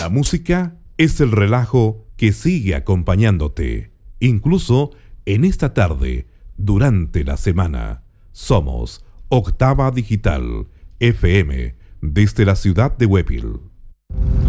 La música es el relajo que sigue acompañándote, incluso en esta tarde, durante la semana. Somos Octava Digital FM, desde la ciudad de Huépil.